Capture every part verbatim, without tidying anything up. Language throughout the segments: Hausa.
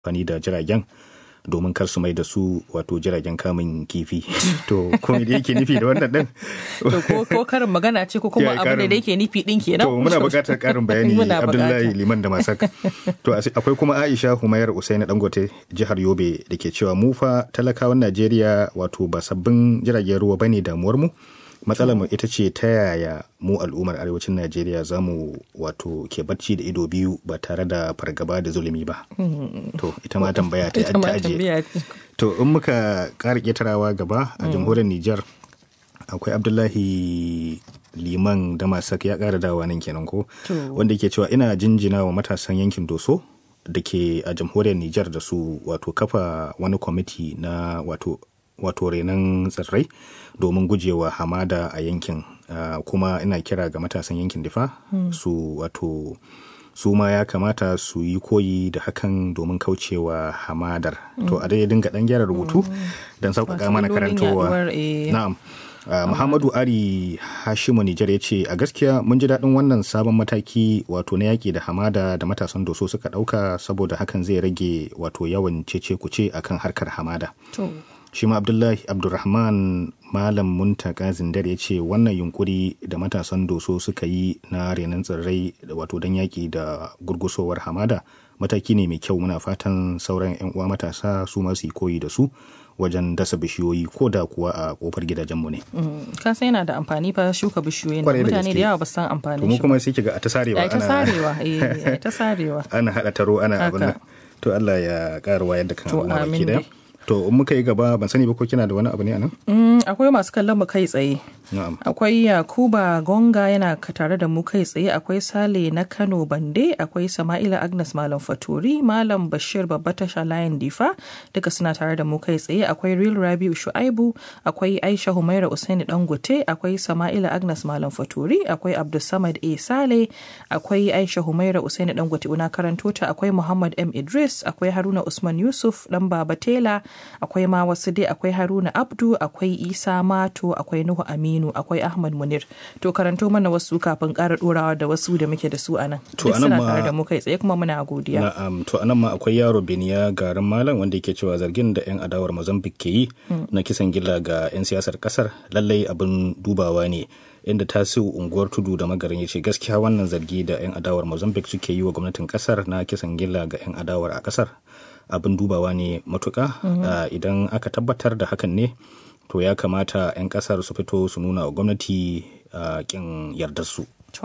amfani da jiragen domin kar su mai da su wato jiragen kamun kifi. To kuma da yake nufi da wannan din to ko karin magana ce ko kuma abu ne da yake nufi din kenan. To muna buƙatar karin bayani Abdullahi Liman da Masak. To akwai kuma Aisha Humayar Usaini Dangote jihar Yobe da ke cewa mu fa talakawan Najeriya wato ba sabbin jiragen ruwa bane damuwar mu. Matsalar mu ita ce ta yaya mu al'ummar arewacin Najeriya za mu wato ke bacci da ido biyu ba tare da fargaba da zulumi ba. To ita ma tambaya ta ajiye. To in muka ƙara ƙetarawa gaba a jamhuriyar Nijar akwai Abdullahi Liman da Masak ya ƙara dawa nan kenan ko wanda ke cewa ina jinjina wa matasan yankin Doso da ke a jamhuriyar Nijar da su wato kafa wani kwamiti na wato wato renon tsirrai domin gujewa hamada a yankin uh, kuma ina kira ga matasan yankin Difa hmm. su wato su ma ya kamata su yi koyi da hakan domin kaucewa hamadar hmm. to a dai dinga dan gyara rubutu hmm. don sauƙaƙa mana karantowa eh. na'am uh, Muhammadu Ari Hashimu Nijar ya ce a gaskiya mun ji daɗin wannan sabon mataki wato na yaƙi da hamada da matasan Doso suka ɗauka saboda hakan zai rage wato yawan cece kuce akan harkar hamada to shi ma Abdullahi Abdurrahman Malam Muntaka Zindar ya ce wannan yunkuri da matasan Doso suka yi na renon tsirrai wato don yaƙi da gurgusowar hamada mataki ne mai kyau. Muna fatan sauran 'yan uwa matasa su ma su yi koyi da su wajen dasa bishiyoyi ko da kuwa a kofar gidajenmu ne. Ka san yana da amfani fa shuka bishiyoyi ne mutane da yawa ba san amfani shi. Mu kuma sai kiga a ta sarewa ana ta sarewa eh ta sarewa ana hada taro ana abin nan. To Allah ya karuwa yadda kan Allah baki da. To in muka yi gaba ban sani ba ko kina da wani abu ne anan? Mm, akwai masu kallon mu kai tsaye. Na'am. Akwai Yakuba Gonga yana tare da mu kai tsaye, akwai Sale na Kano Bande, akwai Sama'ila Agnes Malam Faturi, Malam Bashir Babba Tasha Layin Difa, duka suna tare da mu kai tsaye. Akwai Real Rabiu Shu'aibu, akwai Aisha Humaira Usaini Dangote, akwai Sama'ila Agnes Malam Faturi, akwai Abdulsamad A Sale, akwai Aisha Humaira Usaini Dangote una karanto ta, akwai Muhammad M Idris, akwai Haruna Usman Yusuf dan Baba Tela, akwai ma wasu dai akwai Haruna Abdu, akwai Isa Mato, akwai Nuhu Aminu, akwai Ahmad Munir. To karanto mana wasu kafin ƙara ɗorawa da wasu da muke da su a nan. To anan ma tare da mu kai tsaye kuma muna godiya. Na'am, to anan ma akwai yaro Beniya garin Malam wanda yake cewa zargin da 'yan adawar Mozambique ke yi hmm. na kisan gilla ga 'yan siyasar kasar lallai abin dubawa ne. Inda tasiu unguwar tudu da magarin ya ce gaskiya wannan zargi da 'yan adawar Mozambique suke yi wa gwamnatin kasar na kisan gilla ga 'yan adawar a kasar abin dubawa ne matuka. Mm-hmm. uh, idan aka tabbatar da hakan ne to ya kamata 'yan kasar su fito su nuna wa gwamnati uh, kin yardar su.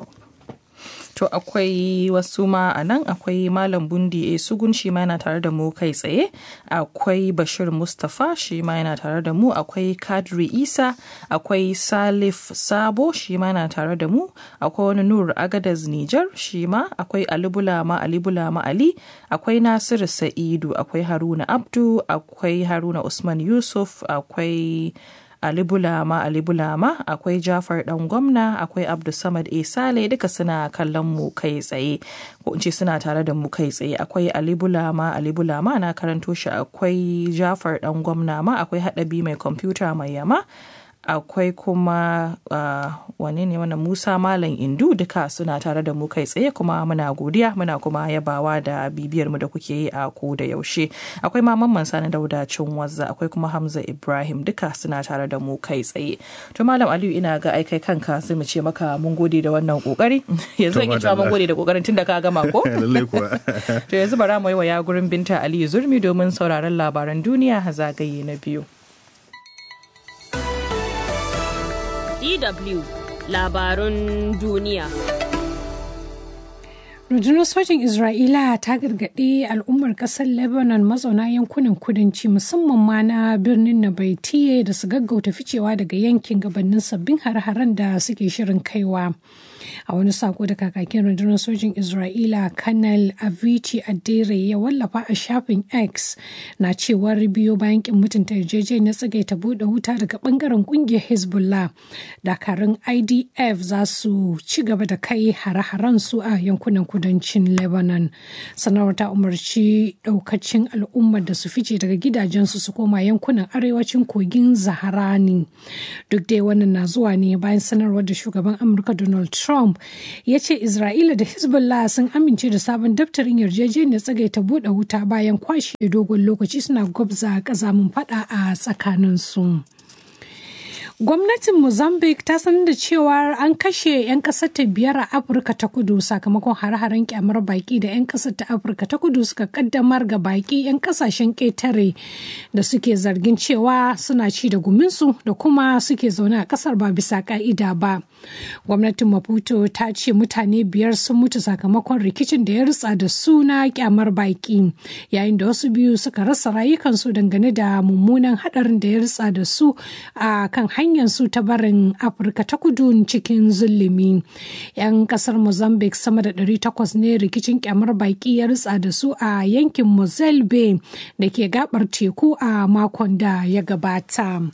To akwai wasu ma a nan akwai Malam Bundi A Sugun shi ma yana tare da mu kai tsaye, akwai Bashir Mustapha shi ma yana tare da mu, akwai Kadri Isa, akwai Salif Sabo shi ma yana tare da mu, akwai wani Nur Agadez Nijar shi ma, akwai Ali Bulama Ali Bulama Ali, akwai Nasiru Sa'idu, akwai Haruna Abdu, akwai Haruna Usman Yusuf, akwai Ali Bulama Ali Bulama, akwai Jafar Dan Gwamna, akwai Abdulsamad A Sale, duka suna kallon mu kai tsaye ko in ce suna tare da mu kai tsaye. Akwai Ali Bulama Ali Bulama na karanto shi, akwai Jafar Dan Gwamna ma, akwai Haɗabi mai kwamfuta mai yama, akwai kuma uh, wane ne wannan Musa Malam Indu, duka suna tare da mu kai tsaye kuma muna godiya muna kuma yabawa da bibiyar mu da kuke yi a ko da yaushe. Akwai ma Mamman Sani Dauda Cinwazza, akwai kuma Hamza Ibrahim, duka suna tare da mu kai tsaye. To Malam Aliyu ina ga aikai kanka sai mu ce maka mun gode da wannan kokari. Yanzu zan cewa mun gode da kokarin tunda ka gama ko? Lalle kuwa. To yanzu bara mu yi wa ya gurin Binta Aliyu Zurmi domin sauraron labaran duniya zagaye na biyu. D W Labarun Duniya. Rundunar sojin Isra'ila ta gargaɗi al'ummar ƙasar Lebanon mazauna yankunan kudanci musamman ma na birnin Nabaitiye da su gaggauta ficewa daga yankin gabanin sabbin hare-haren da suke shirin kaiwa. A wani sako da kakakin rundunar sojin Isra'ila Kanal Avicii Adere ya wallafa a shafin X na cewar biyo bayan kin mutunta yarjejeniyar tsagaita buɗe wuta daga bangaren kungiyar Hezbollah, dakarun I D F za su ci gaba da kai hare-haren su a yankunan kudancin Lebanon. Sanarwar ta umarci daukacin al'ummar da su fice daga gidajensu su koma yankunan arewacin kogin Zaharani. Duk dai wannan na zuwa ne bayan sanarwar da shugaban Amurka Donald Trump Trump ya ce Isra'ila da Hezbollah sun amince da sabon daftarin yarjejeniyar tsagaita buɗe wuta bayan kwashe dogon lokaci suna gwabza ƙazamin faɗa a tsakaninsu. Gwamnatin Mozambique ta sanar da cewa an kashe 'yan ƙasar ta biyar a Afirka ta Kudu sakamakon hare-haren kyamar baki da 'yan ƙasar ta Afirka ta Kudu suka kaddamar ga baki 'yan ƙasashen ƙetare da suke zargin cewa suna ci da guminsu da kuma suke zaune a ƙasar ba bisa ƙa'ida ba. Gwamnatin Maputo ta ce mutane biyar sun mutu sakamakon rikicin da ya ritsa da su na kyamar baki, yayin da wasu biyu suka rasa rayukansu dangane da mummunan haɗarin da ya ritsa da su a kan hanyar su ta barin Afirka ta Kudu cikin zulumi. 'Yan kasar Mozambique sama da ɗari takwas ne rikicin kyamar baki ya ritsa da su a yankin Mozelle Bay da ke gabar teku a makon da ya gabata.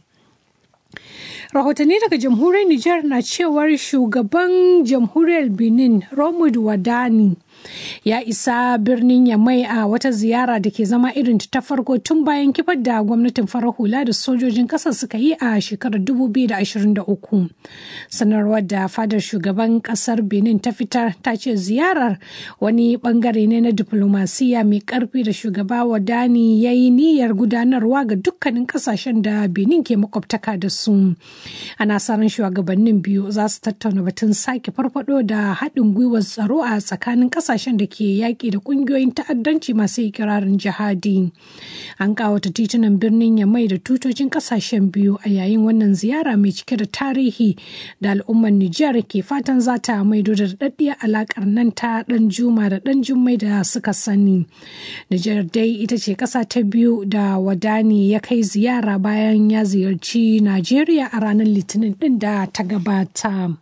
Rahotanni daga jamhuriyar Nijar na cewar shugaban jamhuriyar Benin Romud Wadani ya isa birnin Yamai a wata ziyara da ke zama irin ta farko tun bayan kifar da gwamnatin farar hula da sojojin ƙasar suka yi a shekarar dubu biyu da ashirin da uku. Sanarwar da fadar shugaban ƙasar Benin ta fitar ta ce ziyarar wani bangare ne na diplomasiya mai ƙarfi da shugaba Wadani ya yi niyyar gudanarwa ga dukkanin ƙasashen da Benin ke makwabtaka da su. Ana sa ran shugabannin biyu za su tattauna batun sake farfado da haɗin gwiwar tsaro a tsakanin ƙasashen da ke yaƙi da ƙungiyoyin ta'addanci masu ikirarin jihadi. An ƙawata titunan birnin Yamai da tutocin ƙasashen biyu a yayin wannan ziyara mai cike da tarihi da al'ummar Nijar ke fatan za ta maido da daɗaɗɗiyar alaƙar nan ta ɗan Juma da ɗan Jummai da suka sani. Nijar dai ita ce ƙasa ta biyu da Wadani ya kai ziyara bayan ya ziyarci Najeriya a ranar Litinin ɗin da ta gabata.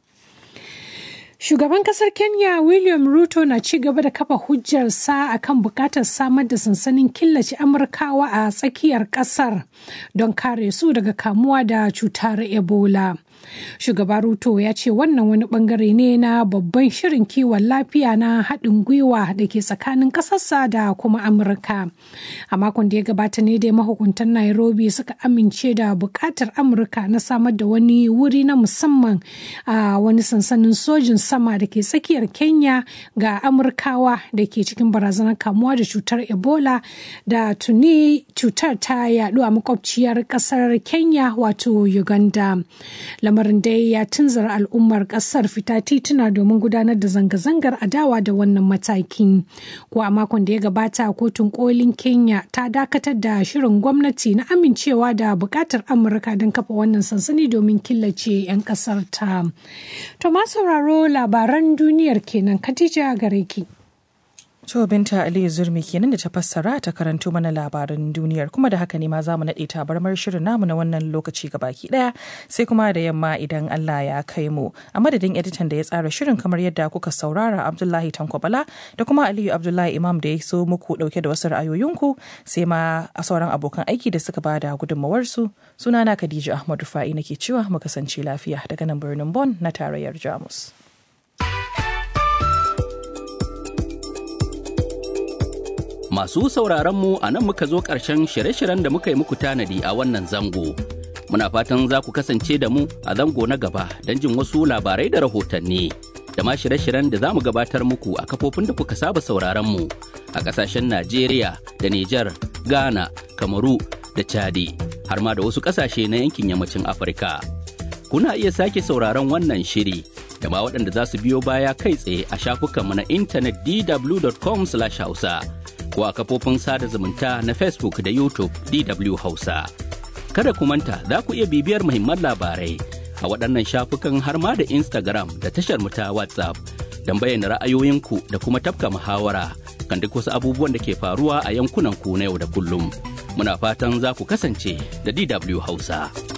Shugaban kasar Kenya William Ruto na ci gaba da kafa hujjarsa akan bukatar samar da sansanin killace Amurkawa a tsakiyar kasar don kare su daga kamuwa da cutar Ebola. Shugaba Ruto ya ce wannan wani bangare ne na babban shirin kiwon lafiya na haɗin gwiwa da ke tsakanin ƙasarsa da kuma Amurka. A makon da ya gabata ne dai mahukuntan Nairobi suka amince da buƙatar Amurka na samar da wani wuri na musamman a wani sansanin sojin sama da ke tsakiyar Kenya ga Amurkawa da ke cikin barazanar kamuwa da cutar Ebola da tuni cutar ta yaɗu a makwabciyar ƙasar Kenya wato Uganda. Lamarin dai ya tunzura al'ummar kasar fita tituna domin gudanar da zanga-zangar adawa da wannan mataki. Ko a makon da ya gabata kotun kolin Kenya ta dakatar da shirin gwamnati na amincewa da bukatar Amurka don kafa wannan sansani domin killace 'yan kasar ta. To ma sauraro labaran duniyar kenan, Khadija gare ki. To Binta Aliyu Zurmi kenan da ta fassara ta karanto mana labaran duniyar, kuma da haka ne ma za mu naɗe tabarmar shirin namu na wannan lokaci baki ɗaya sai kuma da yamma idan Allah ya kai mu. A madadin editan da ya tsara shirin kamar yadda kuka saurara Abdullahi Tankwabala da kuma Aliyu Abdullahi Imam da ya so muku ɗauke da wasu ra'ayoyinku, sai ma a sauran abokan aiki da suka bada gudunmawarsu. Sunana Khadija Ahmad Rufa'i nake cewa mu kasance lafiya daga nan birnin Bonn na tarayyar Jamus. Masu sauraronmu a nan muka zo ƙarshen shirye-shiryen da muka yi muku tanadi a wannan zango. Muna fatan za ku kasance da mu a zango na gaba don jin wasu labarai da rahotanni. Da ma shirye-shiryen da za mu gabatar muku a kafofin da kuka saba sauraronmu a ƙasashen Najeriya da Nijar, Ghana, Kamaru da Chadi, har ma da wasu ƙasashe na yankin yammacin Afirka. Kuna iya sake sauraron wannan shiri da ma waɗanda za su biyo baya kai tsaye a shafukanmu na intanet d w dot com slash hausa. ko a kafofin sada zumunta na Facebook da YouTube D W Hausa. Kada ku manta za ku iya bibiyar muhimman labarai a waɗannan shafukan har ma da Instagram da tashar mu ta WhatsApp don bayyana ra'ayoyinku da kuma tafka muhawara kan duk wasu abubuwan da ke faruwa a yankunan ku na yau da kullum. Muna fatan za ku kasance da D W Hausa.